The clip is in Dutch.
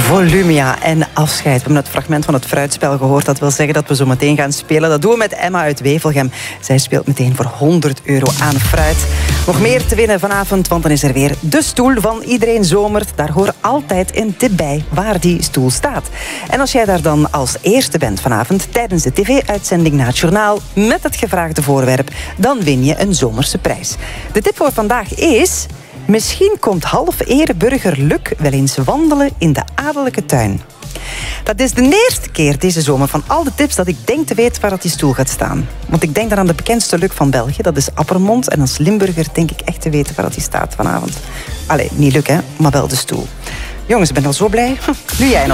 Volumia en afscheid. We hebben het fragment van het fruitspel gehoord. Dat wil zeggen dat we zo meteen gaan spelen. Dat doen we met Emma uit Wevelgem. Zij speelt meteen voor €100 aan fruit. Nog meer te winnen vanavond, want dan is er weer de stoel van Iedereen Zomert. Daar hoort altijd een tip bij waar die stoel staat. En als jij daar dan als eerste bent vanavond tijdens de tv-uitzending na het journaal met het gevraagde voorwerp, dan win je een zomerse prijs. De tip voor vandaag is: misschien komt half-ereburger Luc wel eens wandelen in de adellijke tuin. Dat is de eerste keer deze zomer van al de tips dat ik denk te weten waar dat die stoel gaat staan. Want ik denk dan aan de bekendste Luc van België, dat is Appermond. En als Limburger denk ik echt te weten waar dat die staat vanavond. Allee, niet Luc, hè, maar wel de stoel. Jongens, ik ben al zo blij. Nu jij nog.